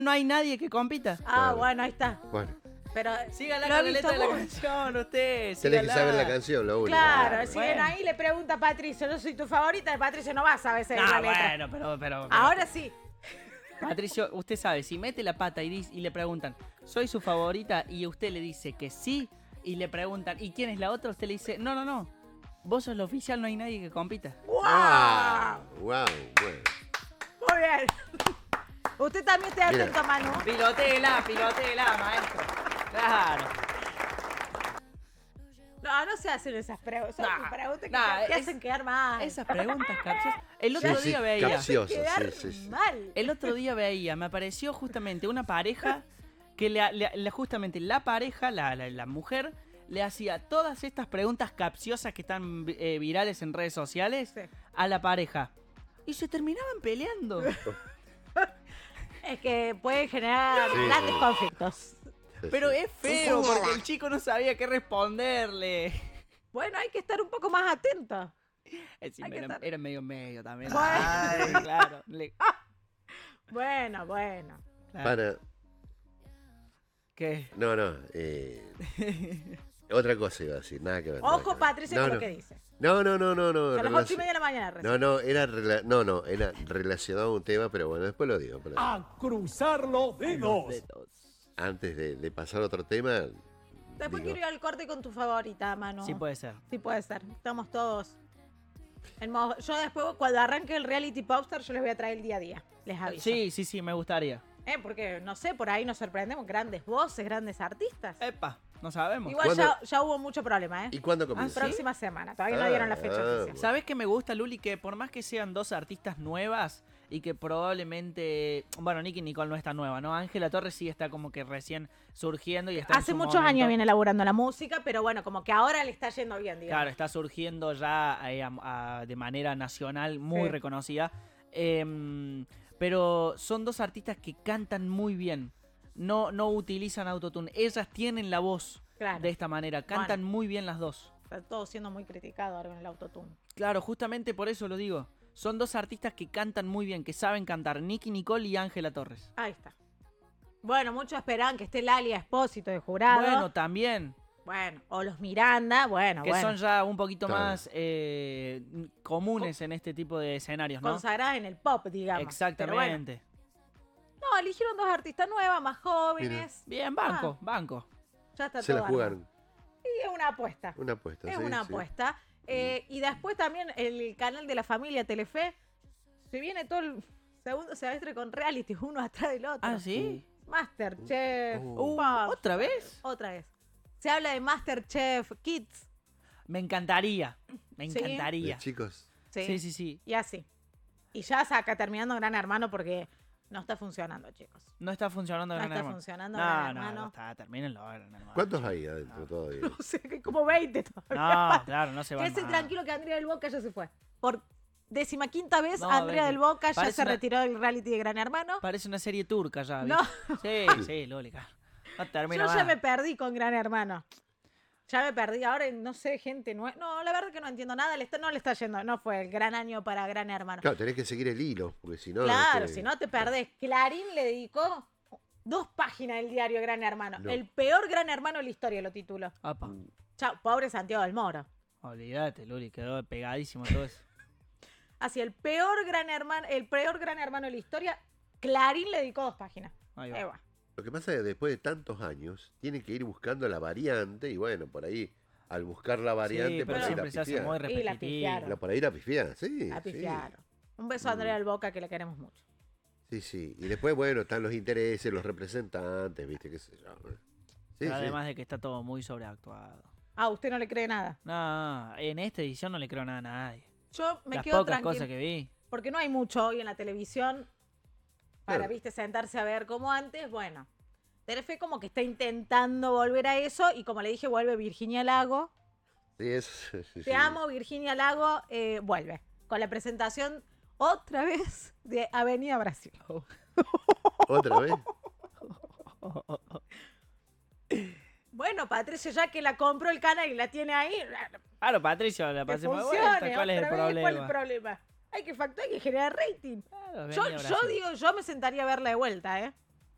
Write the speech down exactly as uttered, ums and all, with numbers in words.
no hay nadie que compita. Ah, Claro. bueno, ahí está. Bueno, Pero Sígala lo con he la visto letra de la mucho. canción, usted. tenés que sígala. saber la canción, lo único. Claro, si bueno. ven ahí le pregunta a Patricio, yo soy tu favorita, Patricio no va a saber esa No, la letra. bueno, pero, pero, pero- Ahora sí. Patricio, usted sabe, si mete la pata y, dice- y le preguntan, ¿soy su favorita? Y usted le dice que sí, y le preguntan, ¿y quién es la otra? Usted le dice, no, no, no, vos sos la oficial, no hay nadie que compita. ¡Wow! Ah, wow, bueno. Muy bien. Usted también esté Mira. atento, Manu. Pilotela, pilotela, maestro. Claro. No, no se hacen esas preguntas. Son Nah, preguntas que nah, te, te es- hacen quedar mal. Esas preguntas capciosas. El Sí, otro sí, día veía, capciosa, quedar sí, sí, sí. mal. el otro día veía, me apareció justamente una pareja que le, le- le- justamente la pareja, la, la, la mujer, le hacía todas estas preguntas capciosas que están eh, virales en redes sociales Sí. a la pareja. Y se terminaban peleando. Es que puede generar Sí, grandes sí. conflictos. Pero es feo porque el chico no sabía qué responderle. Bueno, hay que estar un poco más atento. Encima Hay que era, estar- era medio medio también. Bueno. Ay, claro. le- Bueno, bueno. claro. Para. ¿Qué? No, no. Eh, otra cosa iba a decir, nada que ver. nada que Ojo, ver. Patricia, no, con no. lo que dice. No, no, no, no, no. Son las relaci- ocho y media de la mañana recién. No, no, era rela- no, no, era relacionado a un tema, pero bueno, después lo digo. pero- A cruzar los dedos. Dedos. Antes de, de pasar a otro tema. Después digo, quiero ir al corte con tu favorita, Manu. Sí puede ser. Sí puede ser. Estamos todos. en modo- Yo después, cuando arranque el reality popstar, yo les voy a traer el día a día. Les aviso. Sí, sí, sí, me gustaría. Eh, porque, no sé, por ahí nos sorprendemos. Grandes voces, grandes artistas. Epa, no sabemos. Igual ¿Cuándo? ya, ya hubo mucho problema, ¿eh? ¿Y cuándo ¿Ah, comienza? sí? Próxima semana. Todavía no Ah, dieron la fecha ah, oficial. ¿Sabes qué me gusta, Luli? Que por más que sean dos artistas nuevas y que probablemente... Bueno, Nicky Nicole no está nueva, ¿no? Ángela Torres sí está como que recién surgiendo y está en Hace su muchos momento. años viene elaborando la música, pero bueno, como que ahora le está yendo bien, digamos. Claro, está surgiendo ya eh, a- a- de manera nacional muy Sí. reconocida. Em, pero son dos artistas que cantan muy bien. No, no utilizan autotune. Ellas tienen la voz Claro. de esta manera. Cantan muy bien las dos. Está todo siendo muy criticado ahora con el autotune. Claro, justamente por eso lo digo. Son dos artistas que cantan muy bien, que saben cantar. Nicky Nicole y Ángela Torres. Ahí está. Bueno, muchos esperan que esté Lali Espósito de jurado. Bueno, también. Bueno, o los Miranda, bueno, Que bueno. son ya un poquito Claro. más eh, comunes en este tipo de escenarios, ¿no? Consagradas en el pop, digamos. Pero bueno, Exactamente. no, eligieron dos artistas nuevas, más jóvenes. Bien, banco, banco. Ya está Se todo la armado. jugaron. Y es una apuesta. Una apuesta. Es sí, una sí. apuesta. Eh, y después también el canal de la familia Telefe. Se viene todo el segundo semestre con reality, uno atrás del otro. Ah, ¿sí? Masterchef. Uh. Pop. ¿Otra vez? Otra vez. Se habla de Masterchef Kids. Me encantaría. Me Sí. encantaría. Eh, chicos, Sí. Sí, sí, sí. Y así. Y ya saca terminando Gran Hermano porque no está funcionando, chicos. No está funcionando No Gran está Hermano. funcionando No, Gran no, Hermano. no está. Termínenlo, Gran Hermano. ¿cuántos hay adentro todavía? No sé, que como veinte todavía. No, claro, no se va Quédese más. tranquilo que Andrea del Boca ya se fue. Por decimaquinta vez, No, Andrea Belki, del Boca ya parece se una- retiró del reality de Gran Hermano. Parece una serie turca ya, No. ¿viste? Sí, sí, Lólica. No Yo termina ya más. me perdí con Gran Hermano. Ya me perdí. Ahora no sé, gente nueva. No, la verdad que no entiendo nada. Le está- no le está yendo. No fue el gran año para Gran Hermano. Claro, tenés que seguir el hilo, porque si no. Claro, te- si no te perdés. Clarín le dedicó dos páginas del diario Gran Hermano. No. El peor Gran Hermano de la historia lo tituló. Apa, Chao, pobre Santiago del Moro. olvídate, Luli, quedó pegadísimo todo eso. Así, el peor Gran Hermano, el peor Gran Hermano de la historia, Clarín le dedicó dos páginas. Ahí va. Eh, bueno. Lo que pasa es que después de tantos años, tiene que ir buscando la variante, y bueno, por ahí, al buscar la variante, Sí, por pero ahí la siempre se hace pifiá. muy Y la repetitivo. pifiaron. La- por ahí la pifiá, sí. La sí. pifiaron. Un beso a Andrea del Boca que la queremos mucho. Sí, sí. Y después, bueno, están los intereses, los representantes, ¿viste? ¿Qué sé yo? Sí, Pero sí. además de que está todo muy sobreactuado. Ah, usted no le cree nada. No, en esta edición no le creo nada a nadie. Yo me Las quedo pocas tranquila. cosas que vi. Porque no hay mucho hoy en la televisión para, Claro. viste, sentarse a ver como antes. Bueno, Telefe como que está intentando volver a eso y como le dije, vuelve Virginia Lago. Sí, es, sí, Te sí. amo, Virginia Lago, eh, vuelve. Con la presentación otra vez de Avenida Brasil. ¿Otra vez? Bueno, Patricia, ya que la compró el canal y la tiene ahí, Claro, Patricio, la que pasemos de funcione. vuelta. ¿Cuál es el otra vez, problema? ¿Cuál es el problema? Hay que facturar, hay que generar rating. Claro, Yo, venía yo Brasil. digo, yo me sentaría a verla de vuelta, ¿eh?